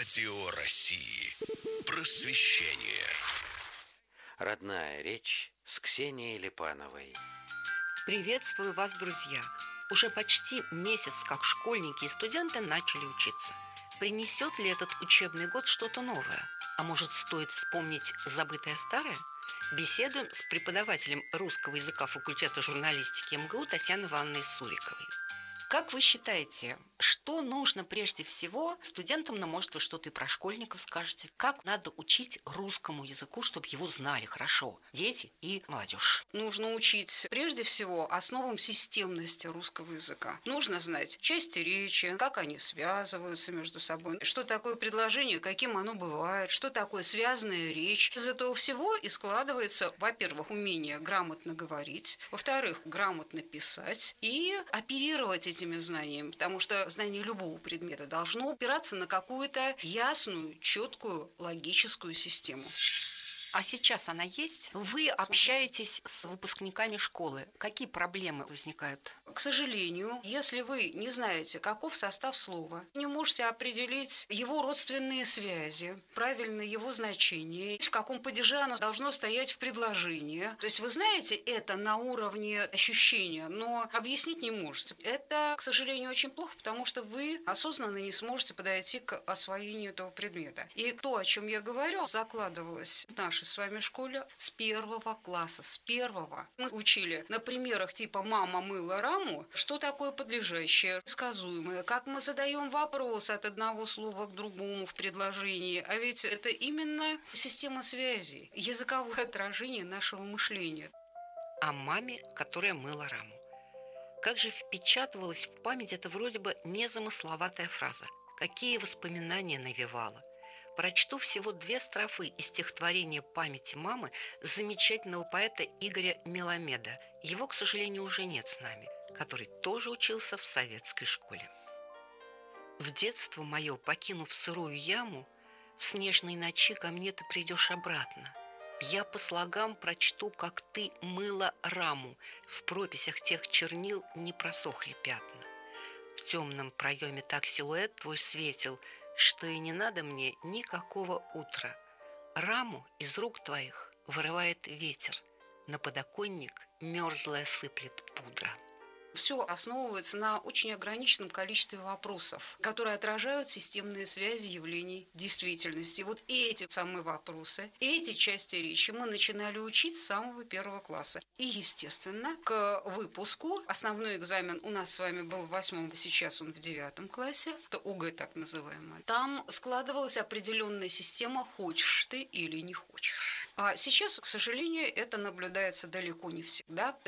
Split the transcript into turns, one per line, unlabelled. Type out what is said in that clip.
Радио России. Просвещение.
Родная речь с Ксенией Липановой.
Приветствую вас, друзья! Уже почти месяц, как школьники и студенты начали учиться. Принесет ли этот учебный год что-то новое? А может, стоит вспомнить забытое старое? Беседуем с преподавателем русского языка факультета журналистики МГУ Татьяной Ивановной Суриковой. Как вы считаете, что нужно прежде всего студентам, но, может, вы что-то и про школьников скажете, как надо учить русскому языку, чтобы его знали хорошо дети и молодежь?
Нужно учить прежде всего основам системности русского языка. Нужно знать части речи, как они связываются между собой, что такое предложение, каким оно бывает, что такое связанная речь. Из этого всего и складывается, во-первых, умение грамотно говорить, во-вторых, грамотно писать и оперировать этими знаниями, потому что знание любого предмета должно опираться на какую-то ясную, четкую, логическую систему.
А сейчас она есть? Вы общаетесь с выпускниками школы. Какие проблемы возникают?
К сожалению, если вы не знаете, каков состав слова, не можете определить его родственные связи, правильно его значение, в каком падеже оно должно стоять в предложении. То есть вы знаете это на уровне ощущения, но объяснить не можете. Это, к сожалению, очень плохо, потому что вы осознанно не сможете подойти к освоению этого предмета. И то, о чем я говорю, закладывалось в нашей с вами школе с первого класса, с первого. Мы учили на примерах типа «мама мыла раму», что такое подлежащее, сказуемое, как мы задаем вопрос от одного слова к другому в предложении. А ведь это именно система связи, языковое отражение нашего мышления.
О маме, которая мыла раму. Как же впечатывалась в память эта вроде бы незамысловатая фраза? Какие воспоминания навевала? Прочту всего 2 строфы из стихотворения «Памяти мамы» замечательного поэта Игоря Меламеда. Его, к сожалению, уже нет с нами, который тоже учился в советской школе. В детство мое, покинув сырую яму, в снежной ночи ко мне ты придешь обратно. Я по слогам прочту, как ты мыла раму, в прописях тех чернил не просохли пятна. В темном проеме так силуэт твой светил, что и не надо мне никакого утра. Раму из рук твоих вырывает ветер, на подоконник мерзлая сыплет пудра.
Все основывается на очень ограниченном количестве вопросов, которые отражают системные связи явлений действительности. Вот эти самые вопросы, эти части речи мы начинали учить с самого 1 класса. И, естественно, к выпуску основной экзамен у нас с вами был в 8, сейчас он в 9 классе, это ОГЭ так называемое. Там складывалась определенная система «хочешь ты или не хочешь». А сейчас, к сожалению, это наблюдается далеко не всегда.